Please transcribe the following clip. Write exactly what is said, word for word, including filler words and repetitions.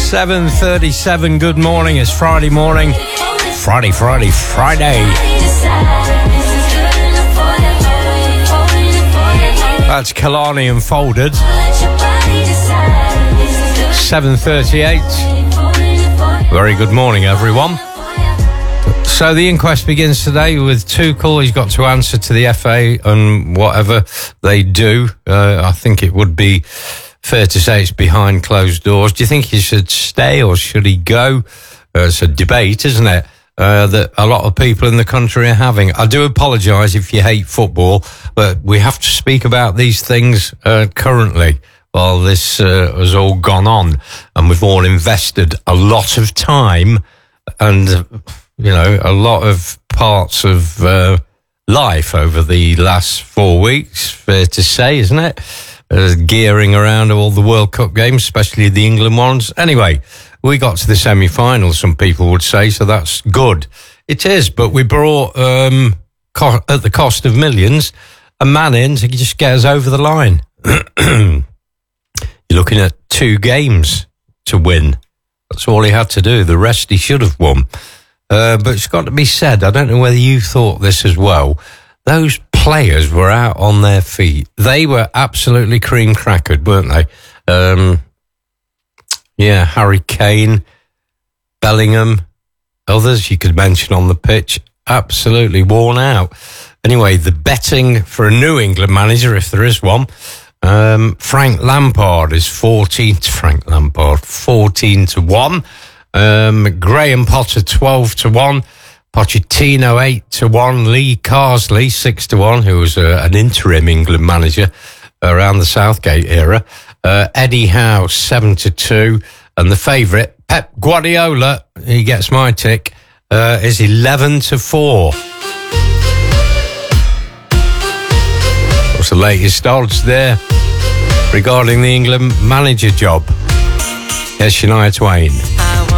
seven thirty-seven, good morning. It's Friday morning. Friday, Friday, Friday. That's Kalani and Folded. seven thirty-eight. Very good morning, everyone. So the inquest begins today with Tuchel. He's got to answer to the F A and whatever they do. Uh, I think it would be fair to say it's behind closed doors. Do you think he should stay or should he go? Uh, it's a debate, isn't it, uh, that a lot of people in the country are having. I do apologise if you hate football, but we have to speak about these things uh, currently while this uh, has all gone on, and we've all invested a lot of time and, you know, a lot of parts of uh, life over the last four weeks, fair to say, isn't it? Uh, gearing around all the World Cup games, especially the England ones. Anyway, we got to the semi-finals, some people would say, so that's good. It is, but we brought, um, co- at the cost of millions, a man in to just get us over the line. You're looking at two games to win. That's all he had to do. The rest he should have won. Uh, but it's got to be said, I don't know whether you thought this as well, those players were out on their feet. They were absolutely cream crackered, weren't they? Um, yeah, Harry Kane, Bellingham, others you could mention on the pitch, absolutely worn out. Anyway, the betting for a New England manager, if there is one, um, Frank Lampard is fourteen, Frank Lampard, fourteen to one. Um, Graham Potter, twelve to one. Pochettino, eight to one. Lee Carsley, six to one, who was uh, an interim England manager around the Southgate era. Uh, Eddie Howe, seven to two. And the favourite, Pep Guardiola, he gets my tick, uh, is eleven to four. What's the latest odds there regarding the England manager job? Here's Shania Twain.